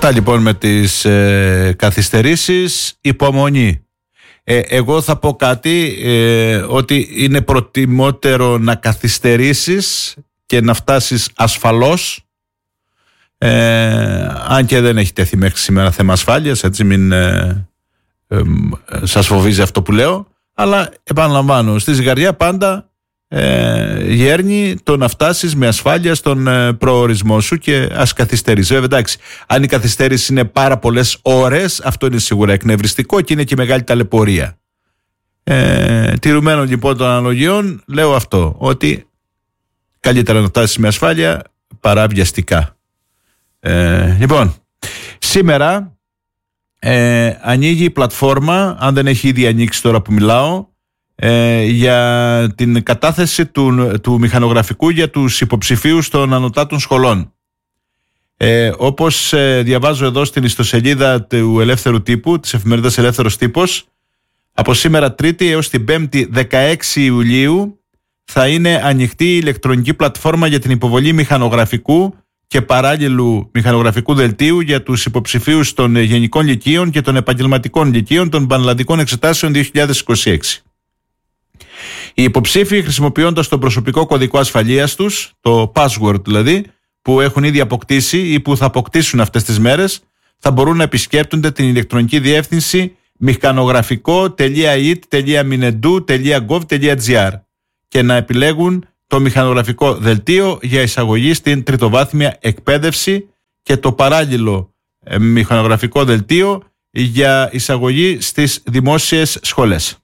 Αυτά λοιπόν με τις καθυστερήσεις. Υπομονή. Εγώ θα πω κάτι, ότι είναι προτιμότερο να καθυστερήσεις και να φτάσεις ασφαλώς, αν και δεν έχει τέθει μέχρι σήμερα θέμα ασφάλειας, έτσι μην σας φοβίζει αυτό που λέω, αλλά επαναλαμβάνω, στη ζυγαριά πάντα γέρνει το να φτάσεις με ασφάλεια στον προορισμό σου και ας καθυστερείς. Βέβαια, εντάξει, αν η καθυστέρηση είναι πάρα πολλές ώρες, αυτό είναι σίγουρα εκνευριστικό και είναι και μεγάλη ταλαιπωρία. Τηρουμένων λοιπόν των αναλογιών, λέω αυτό, ότι καλύτερα να φτάσεις με ασφάλεια παρά βιαστικά. Λοιπόν, σήμερα ανοίγει η πλατφόρμα, αν δεν έχει ήδη ανοίξει τώρα που μιλάω, για την κατάθεση του μηχανογραφικού για τους υποψηφίους των ανωτάτων σχολών. Όπως διαβάζω εδώ στην ιστοσελίδα του Ελεύθερου Τύπου, της εφημερίδας Ελεύθερος Τύπος, από σήμερα Τρίτη έως την Πέμπτη 16 Ιουλίου θα είναι ανοιχτή η ηλεκτρονική πλατφόρμα για την υποβολή μηχανογραφικού και παράλληλου μηχανογραφικού δελτίου για τους υποψηφίους των γενικών λυκείων και των επαγγελματικών λυκείων των πανελλαδικών εξετάσεων 2026. Οι υποψήφοι, χρησιμοποιώντας τον προσωπικό κωδικό ασφαλείας τους, το password δηλαδή, που έχουν ήδη αποκτήσει ή που θα αποκτήσουν αυτές τις μέρες, θα μπορούν να επισκέπτονται την ηλεκτρονική διεύθυνση michanographico.it.minedu.gov.gr και να επιλέγουν το μηχανογραφικό δελτίο για εισαγωγή στην τριτοβάθμια εκπαίδευση και το παράλληλο μηχανογραφικό δελτίο για εισαγωγή στις δημόσιες σχολές.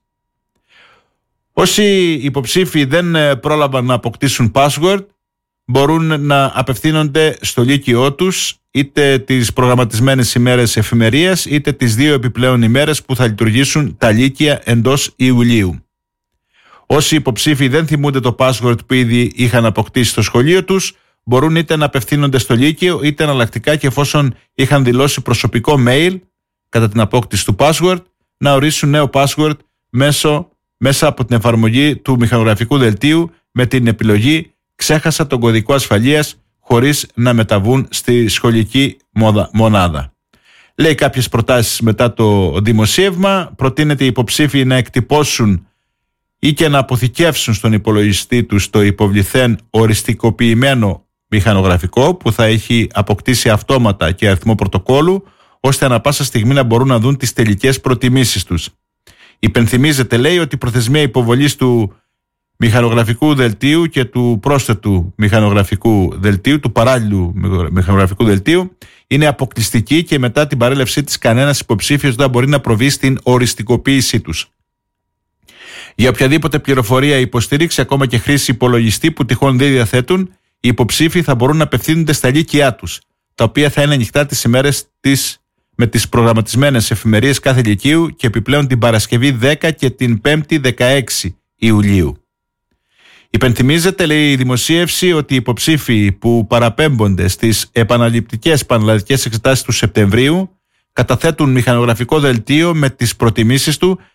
Όσοι υποψήφοι δεν πρόλαβαν να αποκτήσουν password, μπορούν να απευθύνονται στο λύκειό τους είτε τις προγραμματισμένες ημέρες εφημερίας είτε τις 2 επιπλέον ημέρες που θα λειτουργήσουν τα λύκεια εντός Ιουλίου. Όσοι υποψήφοι δεν θυμούνται το password που ήδη είχαν αποκτήσει στο σχολείο τους, μπορούν είτε να απευθύνονται στο λύκειο είτε εναλλακτικά, και εφόσον είχαν δηλώσει προσωπικό mail κατά την απόκτηση του password, να ορίσουν νέο password μέσα από την εφαρμογή του μηχανογραφικού δελτίου με την επιλογή «Ξέχασα τον κωδικό ασφαλείας», χωρίς να μεταβούν στη σχολική μονάδα. Λέει κάποιες προτάσεις μετά το δημοσίευμα. Προτείνεται οι υποψήφοι να εκτυπώσουν ή και να αποθηκεύσουν στον υπολογιστή τους το υποβληθέν οριστικοποιημένο μηχανογραφικό που θα έχει αποκτήσει αυτόματα και αριθμό πρωτοκόλλου, ώστε ανα πάσα στιγμή να μπορούν να δουν τις τελικές προτιμήσεις τους. Υπενθυμίζεται, λέει, ότι η προθεσμία υποβολής του μηχανογραφικού δελτίου και του πρόσθετου μηχανογραφικού δελτίου, του παράλληλου μηχανογραφικού δελτίου, είναι αποκλειστική και μετά την παρέλευσή της κανένας υποψήφιος δεν μπορεί να προβεί στην οριστικοποίησή τους. Για οποιαδήποτε πληροφορία, υποστήριξη, ακόμα και χρήση υπολογιστή που τυχόν δεν διαθέτουν, οι υποψήφοι θα μπορούν να απευθύνονται στα λύκειά τους, τα οποία θα είναι ανοιχτά τις ημέρες με τις προγραμματισμένες εφημερίες κάθε λυκείου και επιπλέον την Παρασκευή 10 και την Πέμπτη 16 Ιουλίου. Υπενθυμίζεται, λέει η δημοσίευση, ότι οι υποψήφοι που παραπέμπονται στις επαναληπτικές πανελλαδικές εξετάσεις του Σεπτεμβρίου καταθέτουν μηχανογραφικό δελτίο με τις προτιμήσεις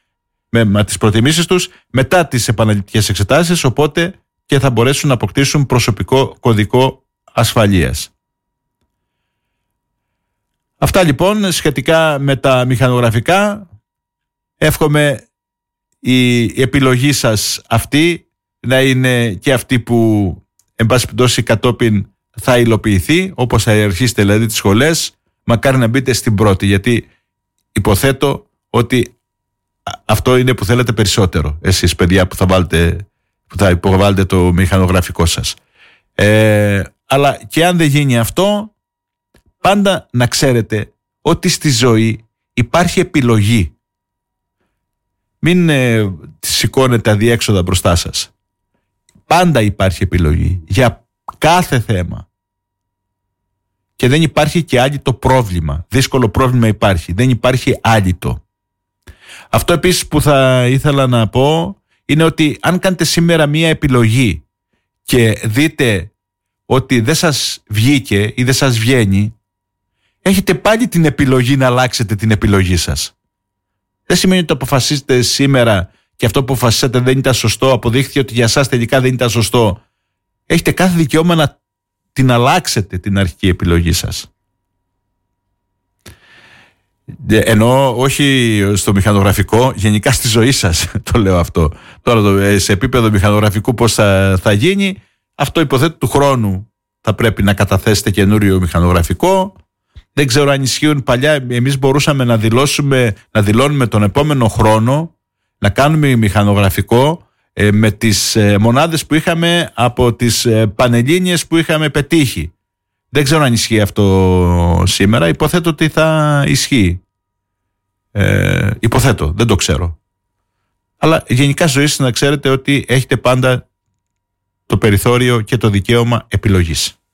τους μετά τις επαναληπτικές εξετάσεις, οπότε και θα μπορέσουν να αποκτήσουν προσωπικό κωδικό ασφαλείας. Αυτά λοιπόν σχετικά με τα μηχανογραφικά. Εύχομαι η επιλογή σας αυτή να είναι και αυτή που εν πάση περιπτώσει κατόπιν θα υλοποιηθεί, όπως θα αρχίσετε δηλαδή τις σχολές. Μακάρι να μπείτε στην πρώτη, γιατί υποθέτω ότι αυτό είναι που θέλετε περισσότερο εσείς, παιδιά, που θα υποβάλλετε το μηχανογραφικό σας. Αλλά και αν δεν γίνει αυτό, πάντα να ξέρετε ότι στη ζωή υπάρχει επιλογή. Μην σηκώνετε αδιέξοδα μπροστά σας. Πάντα υπάρχει επιλογή για κάθε θέμα. Και δεν υπάρχει και άλυτο πρόβλημα. Δύσκολο πρόβλημα υπάρχει. Δεν υπάρχει άλυτο. Αυτό επίσης που θα ήθελα να πω είναι ότι αν κάνετε σήμερα μία επιλογή και δείτε ότι δεν σας βγήκε ή δεν σας βγαίνει, έχετε πάλι την επιλογή να αλλάξετε την επιλογή σας. Δεν σημαίνει ότι το αποφασίσετε σήμερα και αυτό που αποφασίσατε δεν ήταν σωστό, αποδείχθηκε ότι για σας τελικά δεν ήταν σωστό. Έχετε κάθε δικαίωμα να την αλλάξετε την αρχική επιλογή σας. Εννοώ όχι στο μηχανογραφικό, γενικά στη ζωή σας το λέω αυτό. Τώρα σε επίπεδο μηχανογραφικού πώς θα γίνει, αυτό υποθέτω του χρόνου θα πρέπει να καταθέσετε καινούριο μηχανογραφικό. Δεν ξέρω αν ισχύουν παλιά. Εμείς μπορούσαμε να δηλώνουμε τον επόμενο χρόνο, να κάνουμε μηχανογραφικό με τις μονάδες που είχαμε από τις πανελλήνιες που είχαμε πετύχει. Δεν ξέρω αν ισχύει αυτό σήμερα. Υποθέτω ότι θα ισχύει. Υποθέτω, δεν το ξέρω. Αλλά γενικά ζωής να ξέρετε ότι έχετε πάντα το περιθώριο και το δικαίωμα επιλογής.